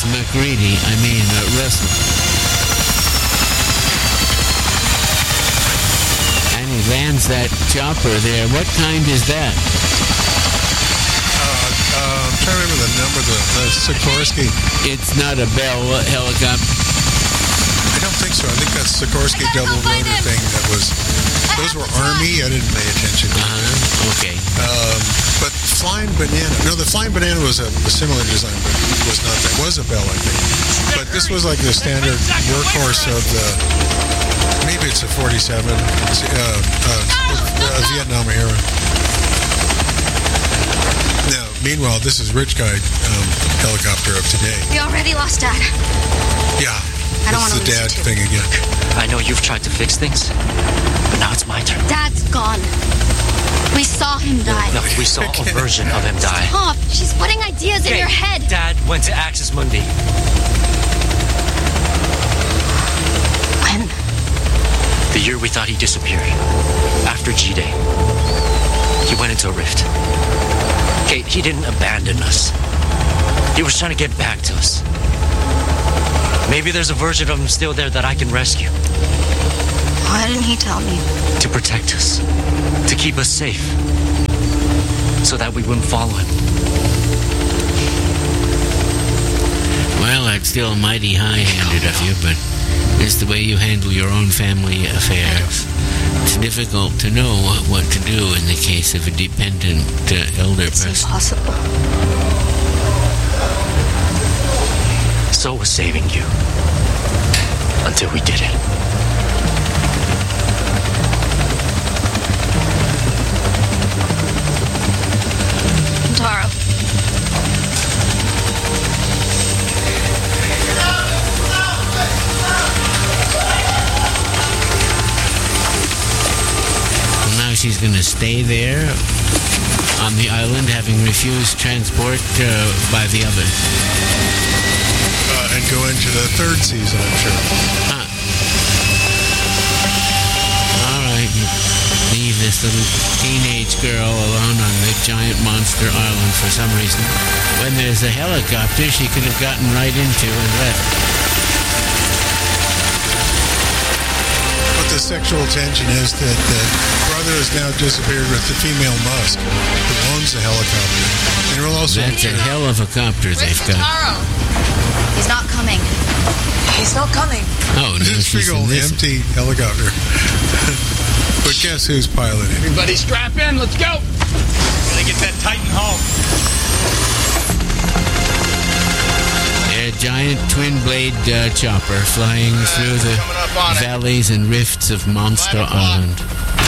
McReady. Russell. And he lands that chopper there. What kind is that? I'm trying to remember the number, the Sikorsky. It's not a Bell helicopter. I don't think so. I think that's Sikorsky double rotor thing. Those were Army. I didn't pay attention to that. Okay. But Flying Banana. No, the Flying Banana was a similar design, but it was not that. It was a Bell, I think. But this was like the standard workhorse of the. Maybe it's a 47, Vietnam era. Now, meanwhile, this is Rich Guy helicopter of today. We already lost Dad. Yeah. I don't It's want the to dad lose you thing again. I know you've tried to fix things, but now it's my turn. Dad's gone. We saw him die. No, we saw a version of him die. Stop. She's putting ideas in your head. Dad went to Axis Mundi. When? The year we thought he disappeared. After G-Day. He went into a rift. Kate, he didn't abandon us. He was trying to get back to us. Maybe there's a version of him still there that I can rescue. Why didn't he tell me? To protect us. To keep us safe. So that we wouldn't follow him. Well, that's still mighty high-handed of you, but it's the way you handle your own family affairs. It's difficult to know what to do in the case of a dependent elder person. It's impossible. So was saving you. Until we did it. Taro. Now she's going to stay there on the island, having refused transport by the others. And go into the third season, I'm sure. All right, you leave this little teenage girl alone on the giant monster island for some reason. When there's a helicopter, she could have gotten right into and left. But the sexual tension is that the brother has now disappeared with the female Musk, who owns the helicopter. And we'll also That's a hell of a copter they've got. Taro. He's not coming. He's not coming. Oh, no, this big she's old in this. empty helicopter. But guess who's piloting? Everybody strap in. Let's go. Gotta get that Titan home. A giant twin-blade chopper flying through the valleys and rifts of Monster Island.